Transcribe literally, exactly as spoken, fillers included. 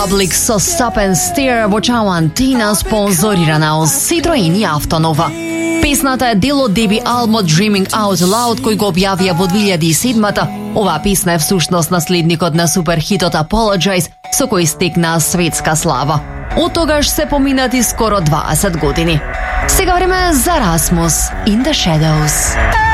Public со Stop and Steer во Антина спонзорирана од Citroen и Автонова. Песната е дел од деби албумот Dreaming Out Loud кој го објавија во две илјади и седма. Оваа песна е всушност наследникот на суперхитот Apologize, со кој стекна светска слава. Од тогаш се поминати скоро дваесет години. Сега време за Rasmus in the Shadows.